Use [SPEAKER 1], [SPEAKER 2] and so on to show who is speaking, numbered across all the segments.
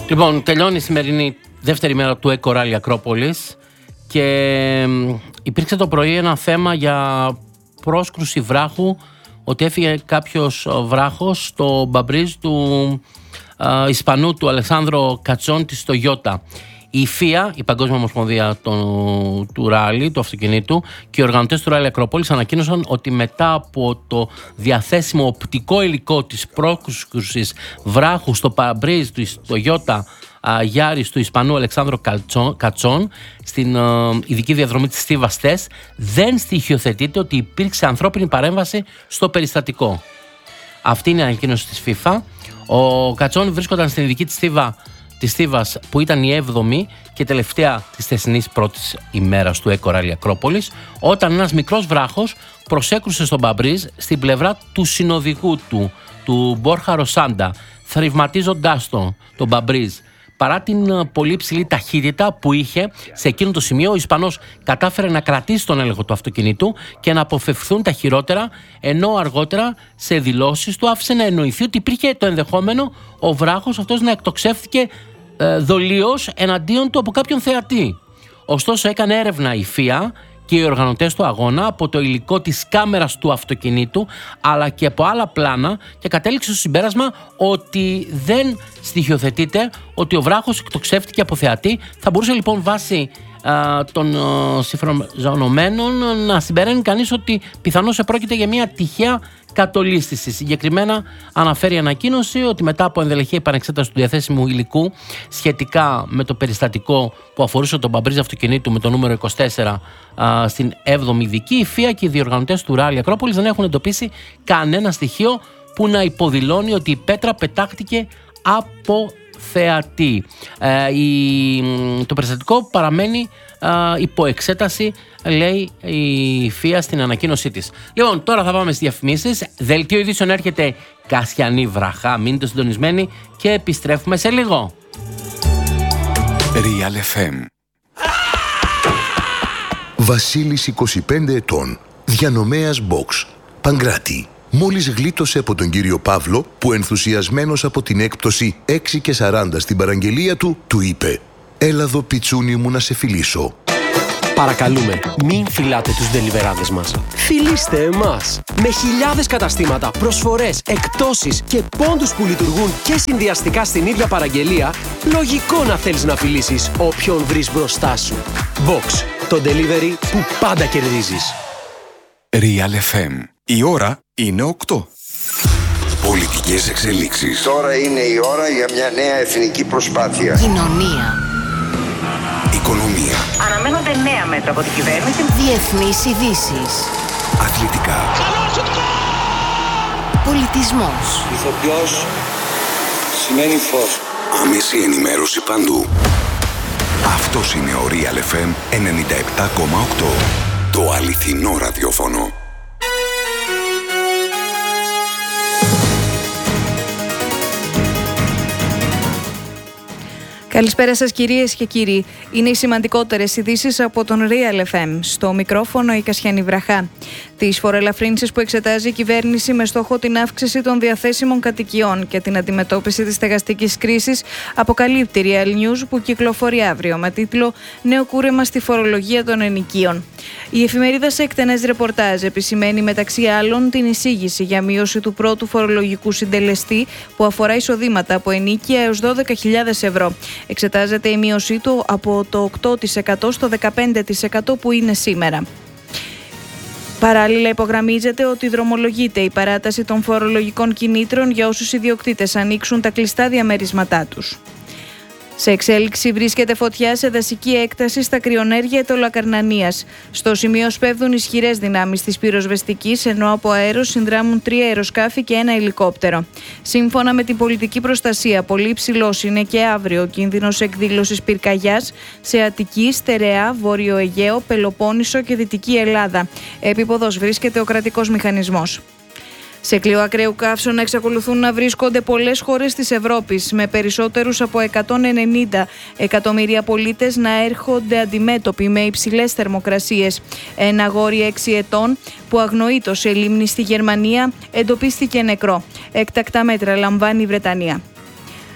[SPEAKER 1] Λοιπόν, τελειώνει η σημερινή δεύτερη μέρα του Eco Rally Ακρόπολης και υπήρξε το πρωί ένα θέμα για πρόσκρουση βράχου, ότι έφυγε κάποιος βράχος στο μπαμπρίζ του Ισπανού, του Αλεσάνδρο Κατσόν της Toyota. Η FIA, η Παγκόσμια Ομοσπονδία του ράλι, του αυτοκινήτου, και οι οργανωτές του Ράλι Ακρόπολης ανακοίνωσαν ότι μετά από το διαθέσιμο οπτικό υλικό της πρόσκρουσης βράχου στο μπαμπρίζ του Toyota Yaris του Ισπανού Αλεξάνδρο Κατσόν στην ειδική διαδρομή της Στίβας Τες, δεν στοιχειοθετείται ότι υπήρξε ανθρώπινη παρέμβαση στο περιστατικό. Αυτή είναι η ανακοίνωση της FIFA. Ο Κατσόν βρίσκονταν στην ειδική της Στίβας, που ήταν η 7η και τελευταία της θεσινής πρώτης ημέρας του Eco Rally Ακρόπολης, όταν ένας μικρός βράχος προσέκρουσε στον μπαμπρίζ στην πλευρά του συνοδηγού του Μπόρχα Ροσάντα, θρηβματίζοντάς τον μπαμπρίζ. Παρά την πολύ ψηλή ταχύτητα που είχε σε εκείνο το σημείο, ο Ισπανός κατάφερε να κρατήσει τον έλεγχο του αυτοκινήτου και να αποφευθούν τα χειρότερα, ενώ αργότερα σε δηλώσεις του άφησε να εννοηθεί ότι υπήρχε το ενδεχόμενο ο βράχος αυτός να εκτοξεύθηκε δολίως εναντίον του από κάποιον θεατή. Ωστόσο, έκανε έρευνα η FIA και οι οργανωτές του αγώνα από το υλικό της κάμερας του αυτοκινήτου αλλά και από άλλα πλάνα και κατέληξε στο συμπέρασμα ότι δεν στοιχειοθετείται ότι ο βράχος εκτοξεύτηκε από θεατή. Θα μπορούσε λοιπόν βάσει των συμφραζομένων να συμπεραίνει κανείς ότι πιθανώς επρόκειται για μια τυχαία κατολίσθηση. Συγκεκριμένα αναφέρει η ανακοίνωση ότι μετά από ενδελεχή επανεξέταση του διαθέσιμου υλικού σχετικά με το περιστατικό που αφορούσε τον μπαμπρίζ αυτοκινήτου με το νούμερο 24 στην 7η ειδική, η FIA και οι διοργανωτές του Ράλι Ακρόπολης δεν έχουν εντοπίσει κανένα στοιχείο που να υποδηλώνει ότι η πέτρα πετάχτηκε από θεατή. Το περιστατικό παραμένει υπό εξέταση, λέει η FIA στην ανακοίνωσή της. Λοιπόν, τώρα θα πάμε στις διαφημίσεις. Δελτίο ειδήσεων έρχεται Κασιανή βραχά. Μείνετε συντονισμένοι και επιστρέφουμε σε λίγο.
[SPEAKER 2] Real FM.
[SPEAKER 3] Βασίλης, 25 ετών, διανομέας box, Παγκράτη. Μόλις γλίτωσε από τον κύριο Παύλο, που ενθουσιασμένος από την έκπτωση 6,40 στην παραγγελία του είπε «Έλα εδώ πιτσούνι μου να σε φιλήσω».
[SPEAKER 4] Παρακαλούμε, μην φιλάτε τους ντελιβεράδες μας. Φιλήστε εμάς. Με χιλιάδες καταστήματα, προσφορές, εκπτώσεις και πόντους που λειτουργούν και συνδυαστικά στην ίδια παραγγελία, λογικό να θέλεις να φιλήσεις όποιον βρεις μπροστά σου. Box, το delivery που πάντα κερδίζεις.
[SPEAKER 2] Real FM. Η ώρα είναι 8. Πολιτικές εξελίξεις.
[SPEAKER 5] Τώρα είναι η ώρα για μια νέα εθνική προσπάθεια.
[SPEAKER 6] Κοινωνία.
[SPEAKER 2] Οικονομία.
[SPEAKER 6] Αναμένονται νέα μέτρα από την κυβέρνηση. Διεθνείς ειδήσεις.
[SPEAKER 2] Αθλητικά.
[SPEAKER 6] Πολιτισμός.
[SPEAKER 5] Ηθοποιός σημαίνει φως.
[SPEAKER 2] Άμεση ενημέρωση παντού. Αυτός είναι ο Real FM 97,8. Το αληθινό ραδιόφωνο.
[SPEAKER 7] Καλησπέρα σας κυρίες και κύριοι. Είναι οι σημαντικότερες ειδήσεις από τον Real FM. Στο μικρόφωνο η Κασιανή βραχά. Τις φοροελαφρύνσεις που εξετάζει η κυβέρνηση με στόχο την αύξηση των διαθέσιμων κατοικιών και την αντιμετώπιση της στεγαστικής κρίσης αποκαλύπτει η Real News, που κυκλοφορεί αύριο με τίτλο «Νέο κούρεμα στη φορολογία των ενοικίων». Η εφημερίδα σε εκτενές ρεπορτάζ επισημαίνει μεταξύ άλλων την εισήγηση για μείωση του πρώτου φορολογικού συντελεστή που αφορά εισοδήματα από ενοίκια έως 12.000 ευρώ. Εξετάζεται η μείωσή του από το 8% στο 15% που είναι σήμερα. Παράλληλα, υπογραμμίζεται ότι δρομολογείται η παράταση των φορολογικών κινήτρων για όσους ιδιοκτήτες ανοίξουν τα κλειστά διαμερίσματά τους. Σε εξέλιξη βρίσκεται φωτιά σε δασική έκταση στα κρυονέργεια Ετωλακαρνανίας. Στο σημείο σπέβδουν ισχυρές δυνάμεις της πυροσβεστικής, ενώ από αέρος συνδράμουν 3 αεροσκάφη και 1 ελικόπτερο. Σύμφωνα με την πολιτική προστασία, πολύ υψηλός είναι και αύριο ο κίνδυνος εκδήλωσης πυρκαγιάς σε Αττική, Στερεά, Βόρειο Αιγαίο, Πελοπόννησο και Δυτική Ελλάδα. Επίποδος βρίσκεται ο κρατικός μηχανισμός. Σε κλειό ακραίου καύσωνα εξακολουθούν να βρίσκονται πολλές χώρες της Ευρώπης, με περισσότερους από 190 εκατομμύρια πολίτες να έρχονται αντιμέτωποι με υψηλές θερμοκρασίες. Ένα αγόρι 6 ετών που αγνοείτο σε λίμνη στη Γερμανία εντοπίστηκε νεκρό. Έκτακτα μέτρα λαμβάνει η Βρετανία.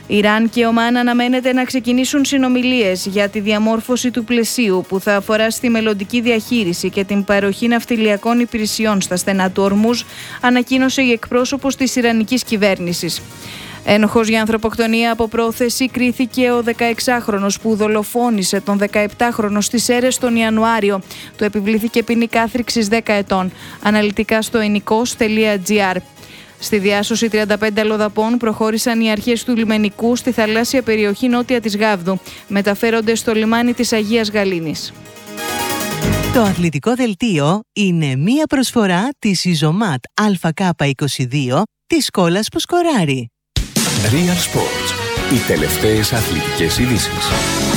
[SPEAKER 7] Ιράν και Ομάν αναμένεται να ξεκινήσουν συνομιλίες για τη διαμόρφωση του πλαισίου που θα αφορά στη μελλοντική διαχείριση και την παροχή ναυτιλιακών υπηρεσιών στα στενά του Ορμούζ, ανακοίνωσε η εκπρόσωπος της Ιρανικής κυβέρνησης. Ένοχος για ανθρωποκτονία από πρόθεση κρίθηκε ο 16χρονος που δολοφόνησε τον 17χρονο στις Σέρρες τον Ιανουάριο. Του επιβλήθηκε ποινή κάθριξης 10 ετών. Αναλυτικά στο enikos.gr. Στη διάσωση 35 αλλοδαπών προχώρησαν οι αρχές του λιμενικού στη θαλάσσια περιοχή νότια της Γάβδου. Μεταφέρονται στο λιμάνι της Αγίας Γαλήνης.
[SPEAKER 8] Το αθλητικό δελτίο είναι μία προσφορά της Ιζωμάτ ΑΚ22 της κόλλας που σκοράρει.
[SPEAKER 2] Real Sports. Οι τελευταίες αθλητικές ειδήσεις.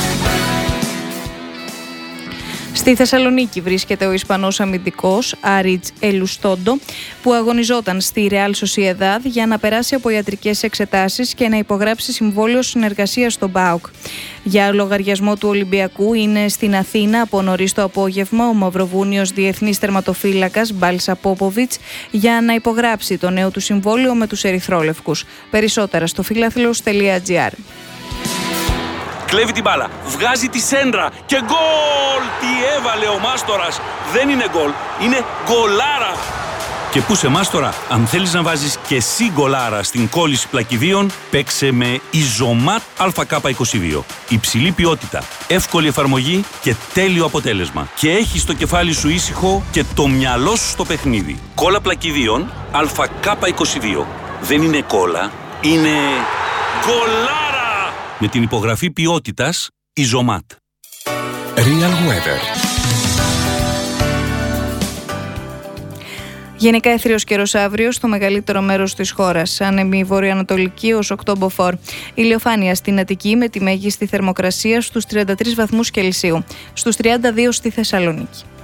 [SPEAKER 7] Στη Θεσσαλονίκη βρίσκεται ο Ισπανός αμυντικός Άριτς Ελουστόντο που αγωνιζόταν στη Ρεάλ Σοσιεδάδ για να περάσει από ιατρικές εξετάσεις και να υπογράψει συμβόλαιο συνεργασίας στον ΠΑΟΚ. Για λογαριασμό του Ολυμπιακού είναι στην Αθήνα από νωρίς το απόγευμα ο Μαυροβούνιος διεθνής τερματοφύλακας Μπάλσα Πόποβιτς για να υπογράψει το νέο του συμβόλαιο με τους Ερυθρόλευκους. Περισσότερα στο φιλάθλος.gr.
[SPEAKER 9] Κλέβει την μπάλα, βγάζει τη σέντρα και γκολ! Τι έβαλε ο Μάστορας! Δεν είναι γκολ, είναι γκολάρα! Και πού σε Μάστορα, αν θέλεις να βάζεις και εσύ γκολάρα στην κόλληση πλακιδίων, παίξε με Ιζωμάτ ΑΚ22. Υψηλή ποιότητα, εύκολη εφαρμογή και τέλειο αποτέλεσμα. Και έχεις το κεφάλι σου ήσυχο και το μυαλό σου στο παιχνίδι. Κόλλα πλακιδίων ΑΚ22. Δεν είναι κόλλα, είναι γκολάρα! Με την υπογραφή ποιότητας Ιζωμάτ.
[SPEAKER 2] Real Weather.
[SPEAKER 7] Γενικά αιθρίος καιρός αύριο στο μεγαλύτερο μέρος της χώρας. Άνεμη βορειοανατολική ως 8 μποφόρ. Ηλιοφάνεια στην Αττική με τη μέγιστη θερμοκρασία στους 33 βαθμούς Κελσίου. Στους 32 στη Θεσσαλονίκη.